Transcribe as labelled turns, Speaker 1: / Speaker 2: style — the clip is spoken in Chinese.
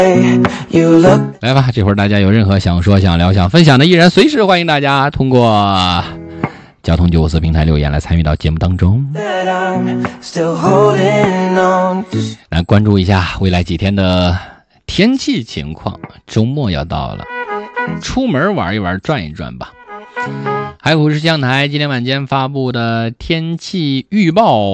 Speaker 1: 来吧，这会儿大家有任何想说、想聊、想分享的，依然随时欢迎大家通过交通954平台留言来参与到节目当中，来关注一下未来几天的天气情况。周末要到了，出门玩一玩，转一转吧。海虎视江台今天晚间发布的天气预报